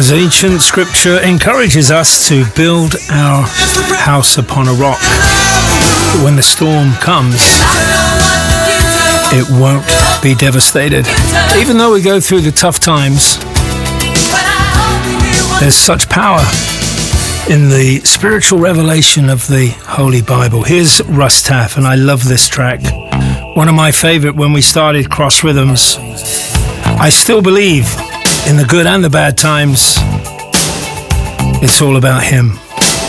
As ancient scripture encourages us to build our house upon a rock, but when the storm comes, it won't be devastated. Even though we go through the tough times, there's such power in the spiritual revelation of the Holy Bible. Here's Russ Taff, and I love this track. One of my favorite when we started Cross Rhythms. I still believe in the good and the bad times. It's all about Him.